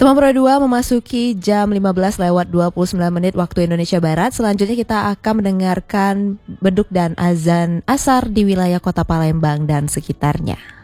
Teman Pro 2 memasuki jam 15:29 waktu Indonesia Barat. Selanjutnya kita akan mendengarkan beduk dan azan asar di wilayah Kota Palembang dan sekitarnya.